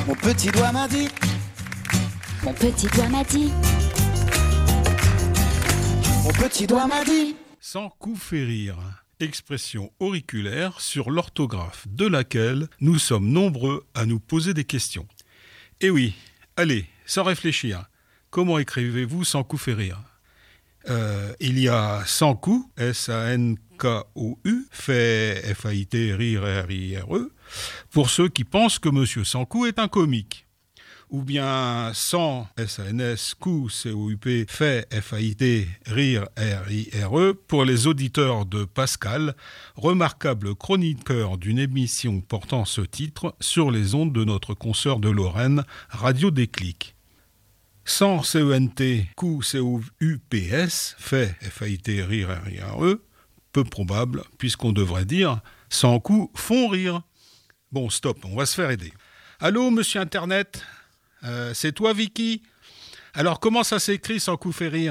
Mon petit doigt m'a dit. Mon petit doigt m'a dit. Mon petit doigt m'a dit. Sans coup fait rire. Expression auriculaire sur l'orthographe de laquelle nous sommes nombreux à nous poser des questions. Eh oui, allez, sans réfléchir, comment écrivez-vous sans coup fait rire ? Il y a sans coup, S-A-N-K-O-U, fait F-A-I-T, rire, R-I-R-E, pour ceux qui pensent que Monsieur Sans-Coup est un comique. Ou bien sans, S-A-N-S, coup, C-O-U-P, fait F-A-I-T, rire, R-I-R-E, pour les auditeurs de Pascal, remarquable chroniqueur d'une émission portant ce titre sur les ondes de notre consoeur de Lorraine, Radio Déclic. Sans C-E-N-T, coup, C-O-U-P-S, fait F-A-I-T, rire, R-I-R-E, peu probable, puisqu'on devrait dire sans coup font rire. Bon, stop, on va se faire aider. Allô, monsieur Internet ? C'est toi, Vicky ? Alors, comment ça s'écrit sans coup fait rire ?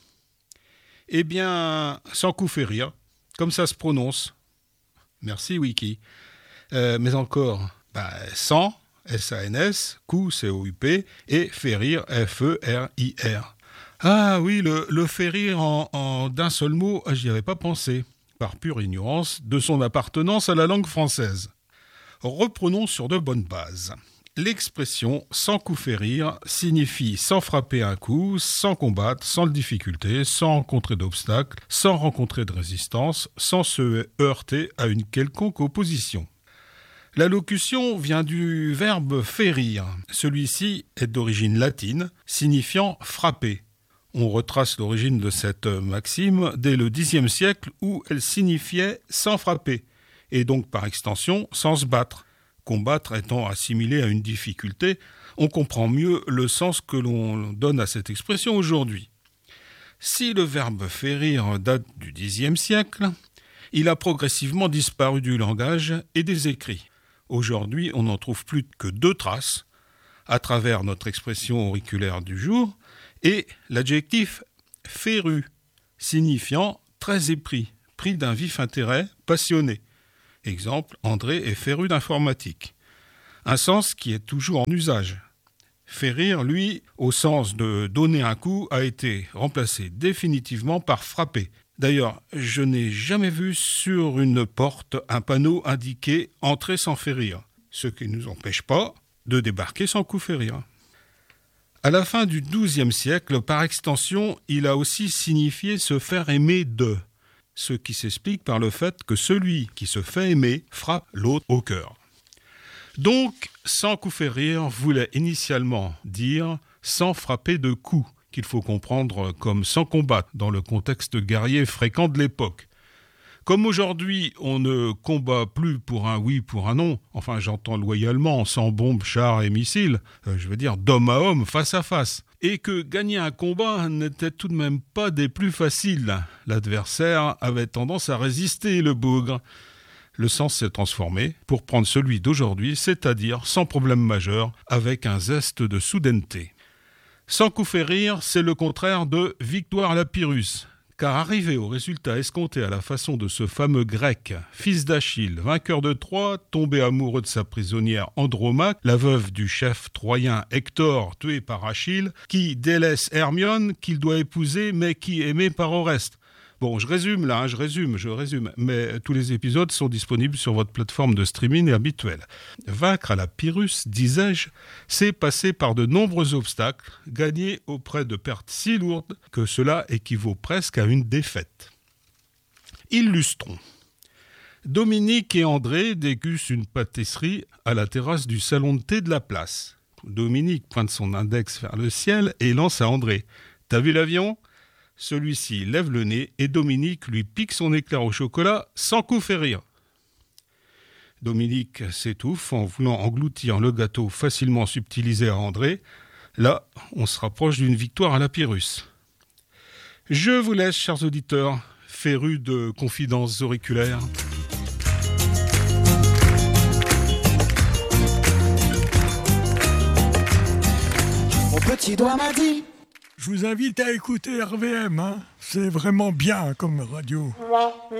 Eh bien, sans coup fait rire, comme ça se prononce. Merci, Wiki. Mais encore, sans, S-A-N-S, coup, C-O-U-P, et fait rire, F-E-R-I-R. Ah oui, le fait rire en d'un seul mot, j'y avais pas pensé, par pure ignorance de son appartenance à la langue française. Reprenons sur de bonnes bases. L'expression « sans coup fait rire » signifie sans frapper un coup, sans combattre, sans difficulté, sans rencontrer d'obstacles, sans rencontrer de résistance, sans se heurter à une quelconque opposition. La locution vient du verbe « faire rire ». Celui-ci est d'origine latine, signifiant « frapper ». On retrace l'origine de cette maxime dès le Xe siècle où elle signifiait « sans frapper » et donc par extension « sans se battre ». Combattre étant assimilé à une difficulté, on comprend mieux le sens que l'on donne à cette expression aujourd'hui. Si le verbe « faire rire » date du Xe siècle, il a progressivement disparu du langage et des écrits. Aujourd'hui, on n'en trouve plus que 2 traces, à travers notre expression auriculaire du jour, et l'adjectif « féru », signifiant « très épris », pris d'un vif intérêt, passionné. Exemple, André est féru d'informatique. Un sens qui est toujours en usage. Faire rire, lui, au sens de donner un coup, a été remplacé définitivement par frapper. D'ailleurs, je n'ai jamais vu sur une porte un panneau indiqué « Entrer sans faire rire », ce qui ne nous empêche pas de débarquer sans coup fait rire. À la fin du XIIe siècle, par extension, il a aussi signifié se faire aimer de, ce qui s'explique par le fait que celui qui se fait aimer frappe l'autre au cœur. Donc, sans coup fait rire voulait initialement dire sans frapper de coups, qu'il faut comprendre comme sans combattre dans le contexte guerrier fréquent de l'époque. Comme aujourd'hui, on ne combat plus pour un oui, pour un non, enfin j'entends loyalement, sans bombes, chars et missiles, d'homme à homme, face à face, et que gagner un combat n'était tout de même pas des plus faciles. L'adversaire avait tendance à résister, le bougre. Le sens s'est transformé pour prendre celui d'aujourd'hui, c'est-à-dire sans problème majeur, avec un zeste de soudaineté. Sans coup fait rire, c'est le contraire de victoire à la Pyrrhus. Car arrivé au résultat escompté à la façon de ce fameux grec, fils d'Achille, vainqueur de Troie, tombé amoureux de sa prisonnière Andromaque, la veuve du chef troyen Hector, tué par Achille, qui délaisse Hermione, qu'il doit épouser, mais qui est aimé par Oreste. Bon, je résume, mais tous les épisodes sont disponibles sur votre plateforme de streaming habituelle. Vaincre à la Pyrrhus, disais-je, c'est passer par de nombreux obstacles, gagner auprès de pertes si lourdes que cela équivaut presque à une défaite. Illustrons. Dominique et André dégustent une pâtisserie à la terrasse du salon de thé de la place. Dominique pointe son index vers le ciel et lance à André « T'as vu l'avion ?» Celui-ci lève le nez et Dominique lui pique son éclair au chocolat sans coup fait rire. Dominique s'étouffe en voulant engloutir le gâteau facilement subtilisé à André. Là, on se rapproche d'une victoire à la Pyrrhus. Je vous laisse, chers auditeurs, férus de confidences auriculaires. Mon petit doigt m'a dit. Je vous invite à écouter RVM, c'est vraiment bien comme radio.